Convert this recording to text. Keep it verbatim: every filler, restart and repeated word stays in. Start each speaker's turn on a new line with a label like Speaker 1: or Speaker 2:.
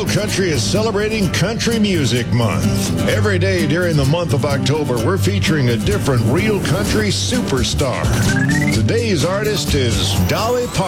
Speaker 1: Country is celebrating Country Music Month. Every day during the month of October, we're featuring a different Real Country superstar. Today's artist is Dolly Parton.